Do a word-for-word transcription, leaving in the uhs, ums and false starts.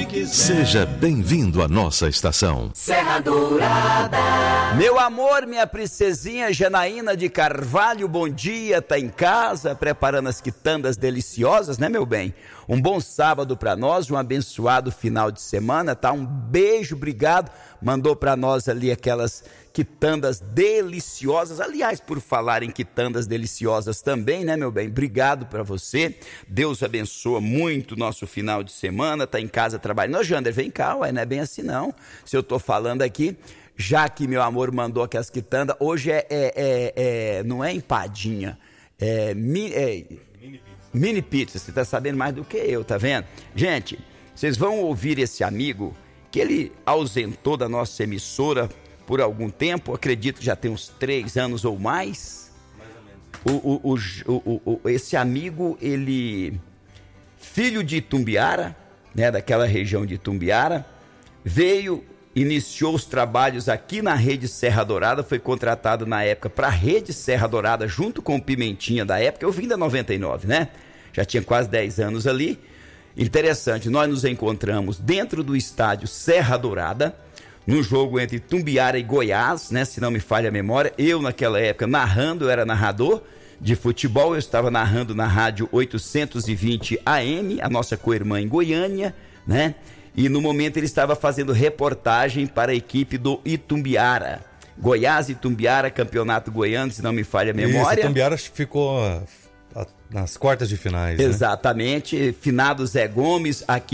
onde quiser. Seja bem-vindo à nossa estação. Serra Dourada. Meu amor, minha princesinha Janaína de Carvalho, bom dia, tá em casa, preparando as quitandas deliciosas, né, meu bem? Um bom sábado pra nós, um abençoado final de semana, tá? Um beijo, obrigado. Mandou pra nós ali aquelas quitandas deliciosas. Aliás, por falar em quitandas deliciosas também, né, meu bem? Obrigado pra você. Deus abençoa muito o nosso final de semana, tá em casa trabalhando. Ô, Jander, vem cá, ué, não é bem assim não. Se eu tô falando aqui, já que meu amor mandou aquelas quitandas, hoje é, é, é, é não é empadinha, é, mi, é mini pizza. Mini pizza, você tá sabendo mais do que eu, tá vendo? Gente, vocês vão ouvir esse amigo que ele ausentou da nossa emissora por algum tempo, acredito que já tem uns três anos ou mais. Mais ou menos. O, o, o, o, o, esse amigo, ele, filho de Itumbiara, né, daquela região de Itumbiara, veio, iniciou os trabalhos aqui na Rede Serra Dourada, foi contratado na época para a Rede Serra Dourada, junto com o Pimentinha da época. Eu vim da noventa e nove, né? Já tinha quase dez anos ali. Interessante, nós nos encontramos dentro do estádio Serra Dourada, no jogo entre Itumbiara e Goiás, né? Se não me falha a memória. Eu, naquela época, narrando, eu era narrador de futebol, eu estava narrando na rádio oitocentos e vinte A M, a nossa co-irmã em Goiânia, né? E no momento ele estava fazendo reportagem para a equipe do Itumbiara. Goiás e Itumbiara, campeonato goiano, se não me falha a memória. Isso, Itumbiara ficou nas quartas de finais. Exatamente, né? Finado Zé Gomes, aqui